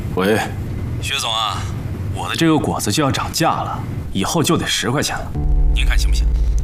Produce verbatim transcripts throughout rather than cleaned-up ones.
喂， 薛总啊，我的这个果子就要涨价了，以后就得十块钱了，您看行不行？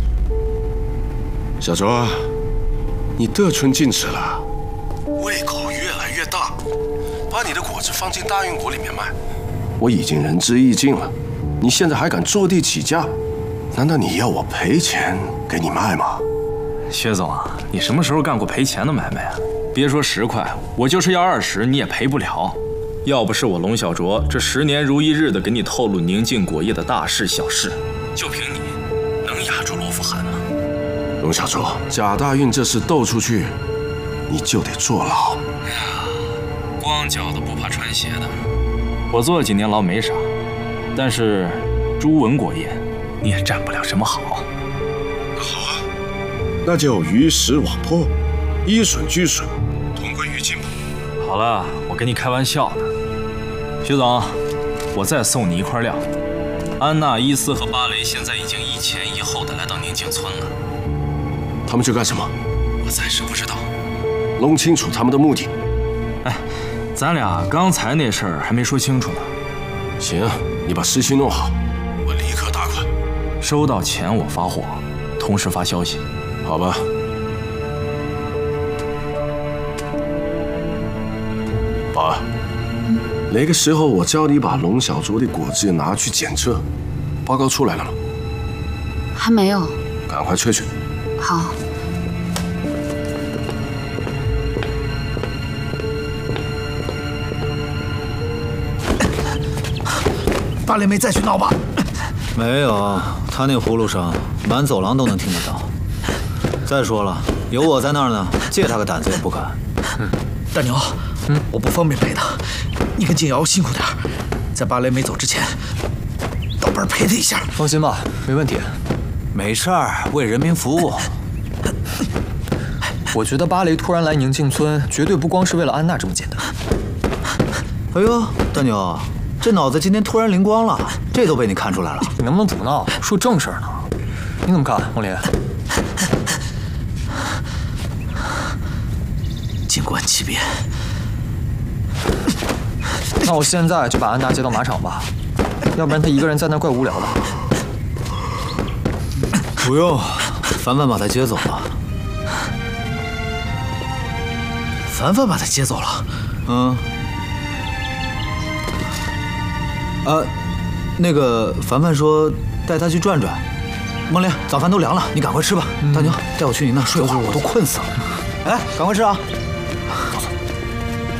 小周啊，你得寸进尺了，胃口越来越大，把你的果子放进大运国里面卖，我已经仁至义尽了，你现在还敢坐地起价？难道你要我赔钱给你卖吗？ 薛总啊，你什么时候干过赔钱的买卖啊？别说十块，我就是要二十，你也赔不了。要不是我龙小卓这十年如一日的给你透露宁静果业的大事小事，就凭你，能压住罗富汗吗？ 龙小卓，贾大运这事斗出去，你就得坐牢。 哎呀，光脚的不怕穿鞋的。我坐了几年牢没啥，但是朱文果业你也占不了什么好。 好啊，那就鱼死网破，一损俱损，同归于尽吧。 好了，我跟你开玩笑呢。薛总，我再送你一块料。安娜、伊斯和芭蕾现在已经一前一后的来到宁静村了。 他们去干什么？ 我暂时不知道。 弄清楚他们的目的。 哎，咱俩刚才那事儿还没说清楚呢。 行，你把事情弄好，我立刻打款。 收到钱我发货，同时发消息。 好吧。宝儿，哪个时候我教你把龙小卓的果汁拿去检测？报告出来了吗？ 还没有。 赶快催催。 好。 芭蕾没再去闹吧？ 没有，他那葫芦声满走廊都能听得到。再说了，有我在那儿呢，借他个胆子也不敢。 嗯，大牛，嗯，我不方便陪他，你跟静瑶辛苦点，在芭蕾没走之前，到班陪他一下。 放心吧，没问题。 没事儿，为人民服务。 我觉得芭蕾突然来宁静村，绝对不光是为了安娜这么简单。 哎呦，大牛，这脑子今天突然灵光了，这都被你看出来了。 你能不能不闹，说正事儿呢？你怎么看，王林？ 静观其变。 那我现在就把安娜接到马场吧，要不然她一个人在那怪无聊的。 不用，凡凡把她接走了。 凡凡把她接走了？ 嗯。啊，那个凡凡说带她去转转。孟玲，早饭都凉了，你赶快吃吧。嗯、大牛，带我去你那儿睡会儿，我都困死了。哎，赶快吃啊！